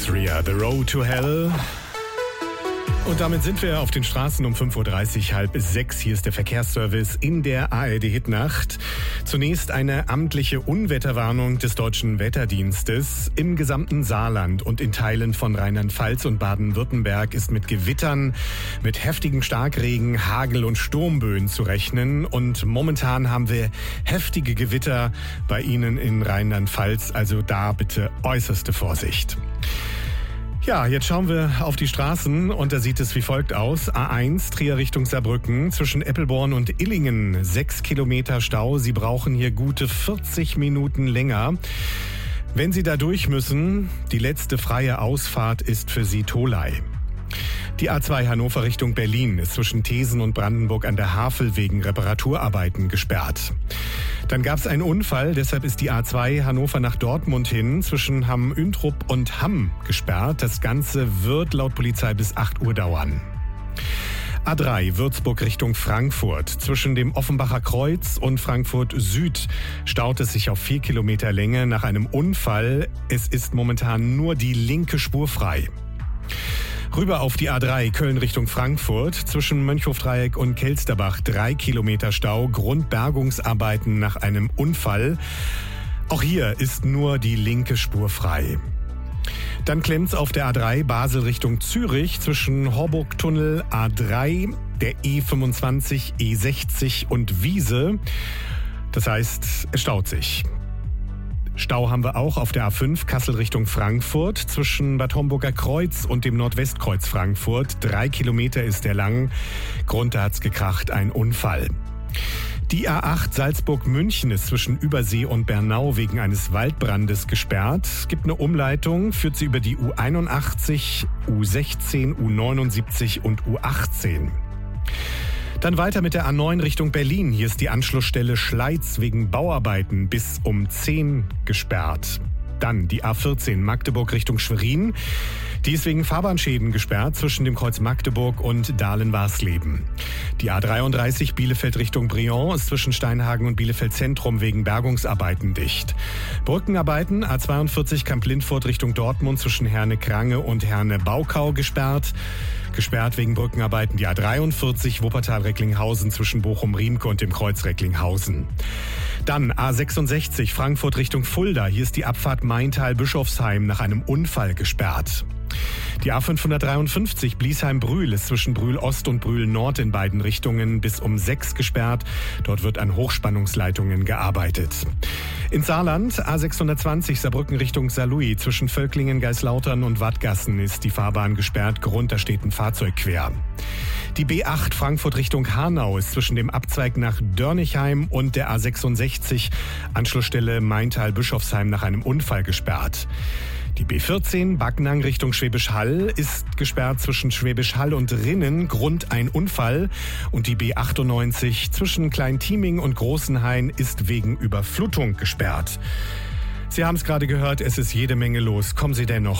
Chris Rea, The Road to Hell. Und damit sind wir auf den Straßen um 5.30 Uhr, 5:30. Hier ist der Verkehrsservice in der ARD-Hitnacht. Zunächst eine amtliche Unwetterwarnung des Deutschen Wetterdienstes. Im gesamten Saarland und in Teilen von Rheinland-Pfalz und Baden-Württemberg ist mit Gewittern, mit heftigen Starkregen, Hagel und Sturmböen zu rechnen. Und momentan haben wir heftige Gewitter bei Ihnen in Rheinland-Pfalz. Also da bitte äußerste Vorsicht. Ja, jetzt schauen wir auf die Straßen und da sieht es wie folgt aus. A1 Trier Richtung Saarbrücken zwischen Eppelborn und Illingen 6 Kilometer Stau. Sie brauchen hier gute 40 Minuten länger. Wenn Sie da durch müssen, die letzte freie Ausfahrt ist für Sie Tholey. Die A2 Hannover Richtung Berlin ist zwischen Thesen und Brandenburg an der Havel wegen Reparaturarbeiten gesperrt. Dann gab es einen Unfall, deshalb ist die A2 Hannover nach Dortmund hin zwischen Hamm-Üntrup und Hamm gesperrt. Das Ganze wird laut Polizei bis 8 Uhr dauern. A3 Würzburg Richtung Frankfurt. Zwischen dem Offenbacher Kreuz und Frankfurt Süd staut es sich auf 4 Kilometer Länge nach einem Unfall. Es ist momentan nur die linke Spur frei. Rüber auf die A3 Köln Richtung Frankfurt. Zwischen Mönchhofdreieck und Kelsterbach 3 Kilometer Stau. Grundbergungsarbeiten nach einem Unfall. Auch hier ist nur die linke Spur frei. Dann klemmt's auf der A3 Basel Richtung Zürich zwischen Horburgtunnel, A3, der E25, E60 und Wiese. Das heißt, es staut sich. Stau haben wir auch auf der A5 Kassel Richtung Frankfurt zwischen Bad Homburger Kreuz und dem Nordwestkreuz Frankfurt. 3 Kilometer ist der lang. Grund, da hat's gekracht, ein Unfall. Die A8 Salzburg-München ist zwischen Übersee und Bernau wegen eines Waldbrandes gesperrt. Es gibt eine Umleitung, führt sie über die U81, U16, U79 und U18. Dann weiter mit der A9 Richtung Berlin. Hier ist die Anschlussstelle Schleiz wegen Bauarbeiten bis um 10 gesperrt. Dann die A14 Magdeburg Richtung Schwerin. Die ist wegen Fahrbahnschäden gesperrt zwischen dem Kreuz Magdeburg und Dahlen-Warsleben. Die A33 Bielefeld Richtung Briand ist zwischen Steinhagen und Bielefeld Zentrum wegen Bergungsarbeiten dicht. Brückenarbeiten A42 Kamp-Lindfort Richtung Dortmund zwischen Herne-Krange und Herne-Baukau gesperrt. Gesperrt wegen Brückenarbeiten die A43 Wuppertal-Recklinghausen zwischen Bochum-Riemke und dem Kreuz Recklinghausen. Dann A66 Frankfurt Richtung Fulda. Hier ist die Abfahrt Maintal-Bischofsheim nach einem Unfall gesperrt. Die A553 Bliesheim-Brühl ist zwischen Brühl-Ost und Brühl-Nord in beiden Richtungen bis um 6 gesperrt. Dort wird an Hochspannungsleitungen gearbeitet. In Saarland A620 Saarbrücken Richtung Saarlouis zwischen Völklingen, Geislautern und Wattgassen ist die Fahrbahn gesperrt. Grund, da steht ein Fahrzeug quer. Die B8 Frankfurt Richtung Hanau ist zwischen dem Abzweig nach Dörnichheim und der A66 Anschlussstelle Maintal-Bischofsheim nach einem Unfall gesperrt. Die B14 Backnang Richtung Schwäbisch Hall ist gesperrt zwischen Schwäbisch Hall und Rinnen, Grund ein Unfall. Und die B98 zwischen Klein-Tieming und Großenhain ist wegen Überflutung gesperrt. Sie haben es gerade gehört, es ist jede Menge los. Kommen Sie dennoch